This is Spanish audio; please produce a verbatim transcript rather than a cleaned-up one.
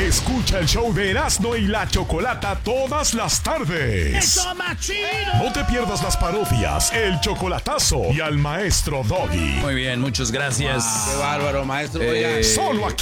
Escucha el show de Erasmo y la Chocolata todas las tardes. ¡Eso más chido! No te pierdas las parodias, el chocolatazo y al maestro Doggy. Muy bien, muchas gracias. Qué bárbaro, maestro. Eh, Oiga. Solo aquí